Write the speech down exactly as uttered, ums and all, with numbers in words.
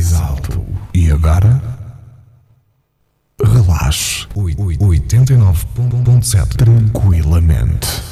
mais alto. E agora? Relaxe. oitenta e nove ponto sete. Tranquilamente.